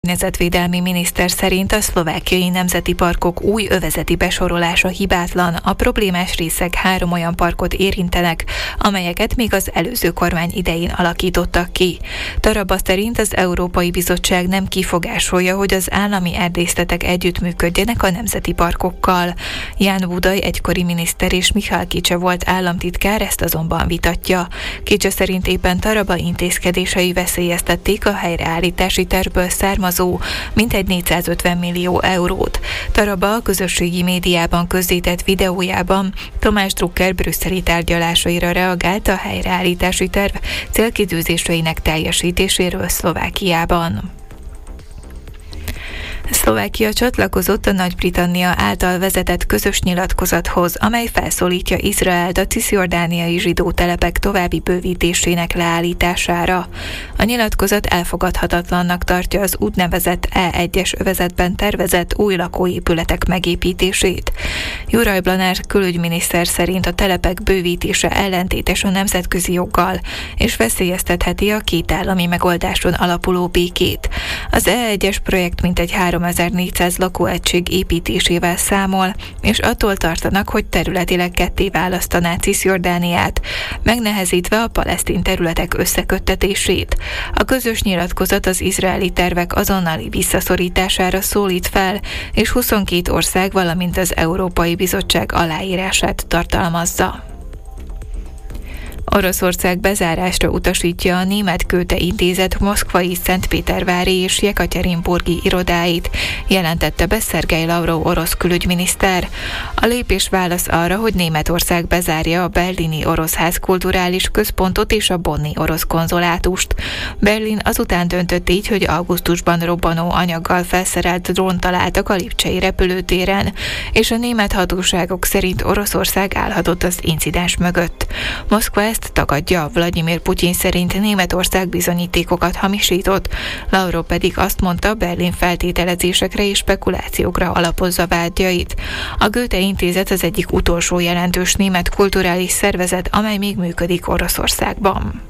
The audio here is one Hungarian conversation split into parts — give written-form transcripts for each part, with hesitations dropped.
Környezetvédelmi miniszter szerint a szlovákiai nemzeti parkok új övezeti besorolása hibátlan, a problémás részek 3 olyan parkot érintenek, amelyeket még az előző kormány idején alakítottak ki. Taraba szerint az Európai Bizottság nem kifogásolja, hogy az állami erdészetek együttműködjenek a nemzeti parkokkal. Ján Budaj egykori miniszter és Mihály Kicse volt államtitkár ezt azonban vitatja. Kicse szerint éppen Taraba intézkedései veszélyeztették a helyreállítási tervből származó mintegy 450 millió eurót. Taraba a közösségi médiában közzétett videójában Tamás Drucker brüsszeli tárgyalásaira reagált a helyreállítási terv célkitűzéseinek teljesítéséről Szlovákiában. Szlovákia csatlakozott a Nagy-Britannia által vezetett közös nyilatkozathoz, amely felszólítja Izraelt a ciszjordániai zsidó telepek további bővítésének leállítására. A nyilatkozat elfogadhatatlannak tartja az úgynevezett E1-es övezetben tervezett új lakóépületek megépítését. Juraj Blanár külügyminiszter szerint a telepek bővítése ellentétes a nemzetközi joggal, és veszélyeztetheti a kétállami megoldáson alapuló békét. Az E1-es projekt mintegy 3400 lakóegység építésével számol, és attól tartanak, hogy területileg ketté választaná Ciszjordániát, megnehezítve a palesztin területek összeköttetését. A közös nyilatkozat az izraeli tervek azonnali visszaszorítására szólít fel, és 22 ország, valamint az Európai Bizottság aláírását tartalmazza. Oroszország bezárásra utasítja a Német Goethe Intézet moszkvai, szentpétervári és jekatyerinburgi irodáit, jelentette be Szergej Lavrov orosz külügyminiszter. A lépés válasz arra, hogy Németország bezárja a berlini orosz ház kulturális központot és a bonni orosz konzulátust. Berlin azután döntött így, hogy augusztusban robbanó anyaggal felszerelt drón találtak a lipcsei repülőtéren, és a német hatóságok szerint Oroszország állhatott az incidens mögött. Moszkva ezt tagadja, Vladimir Putyin szerint Németország bizonyítékokat hamisított, Lavrov pedig azt mondta, Berlin feltételezésekre és spekulációkra alapozza vádjait. A Goethe Intézet az egyik utolsó jelentős német kulturális szervezet, amely még működik Oroszországban.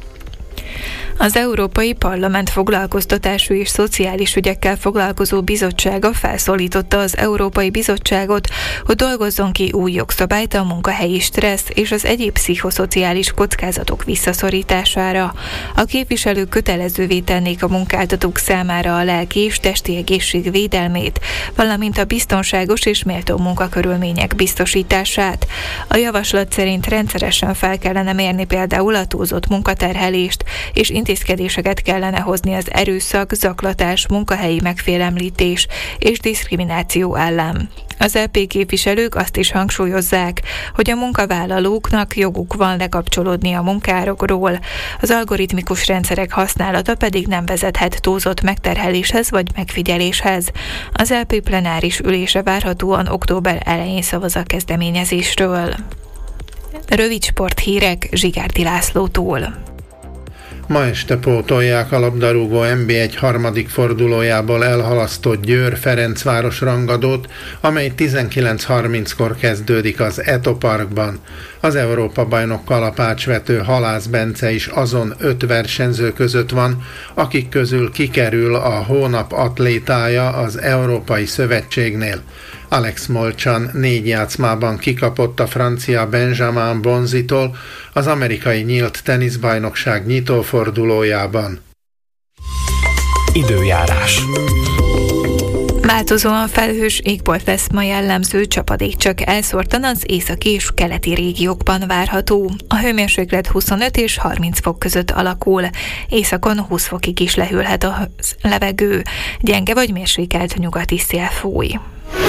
Az Európai Parlament foglalkoztatású és szociális ügyekkel foglalkozó bizottsága felszólította az Európai Bizottságot, hogy dolgozzon ki új jogszabályt a munkahelyi stressz és az egyéb pszichoszociális kockázatok visszaszorítására. A képviselők kötelezővé tennék a munkáltatók számára a lelki és testi egészség védelmét, valamint a biztonságos és méltó munkakörülmények biztosítását. A javaslat szerint rendszeresen fel kellene mérni például a túlzott munkaterhelést, és intézkedéseket kellene hozni az erőszak, zaklatás, munkahelyi megfélemlítés és diszkrimináció ellen. Az EP képviselők azt is hangsúlyozzák, hogy a munkavállalóknak joguk van lekapcsolódni a munkárokról, az algoritmikus rendszerek használata pedig nem vezethet túlzott megterheléshez vagy megfigyeléshez. Az EP plenáris ülése várhatóan október elején szavaz a kezdeményezésről. Rövid sporthírek Zsigárdi Lászlótól. Ma este pótolják a labdarúgó NB1 harmadik fordulójából elhalasztott Győr-Ferencváros rangadót, amely 19:30-kor kezdődik az Eto Parkban. Az Európa-bajnok kalapácsvető Halász Bence is azon 5 versenyző között van, akik közül kikerül a hónap atlétája az Európai Szövetségnél. Alex Molchan 4 játszmában kikapott a francia Benjamin Bonzitól az amerikai nyílt teniszbajnokság nyitófordulójában. Időjárás. Változóan felhős égbolt lesz ma jellemző, csapadék csak elszórtan az északi és keleti régiókban várható. A hőmérséklet 25 és 30 fok között alakul. Északon 20 fokig is lehűlhet a levegő. Gyenge vagy mérsékelt nyugati szél fúj.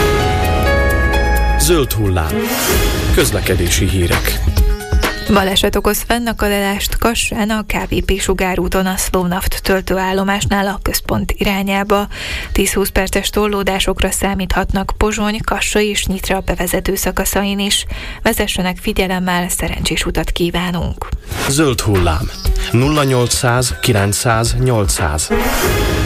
Zöld hullám. Közlekedési hírek. Baleset okoz fennakadást Kassán a KVP sugárúton a Slovnaft töltőállomásnál a központ irányába. 10-20 perces torlódásokra számíthatnak Pozsony, Kassa és Nyitra bevezető szakaszain is. Vezessenek figyelemmel, szerencsés utat kívánunk! Zöld hullám. 0800 900 800.